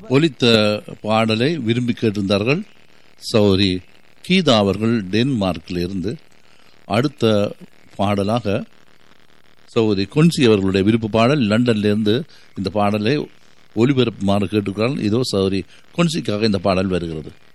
ஒலித்த பாடலை விரும்பி கேட்டிருந்தார்கள் சௌரி கீதா அவர்கள் டென்மார்க்கில் இருந்து. அடுத்த பாடலாக சௌரி கொன்சி அவர்களுடைய விருப்ப பாடல் லண்டன்ல இருந்து இந்த பாடலை ஒலிபரப்புமாறு கேட்டுக்கிறார்கள். இதோ சௌரி கொன்சிக்காக இந்த பாடல் வருகிறது.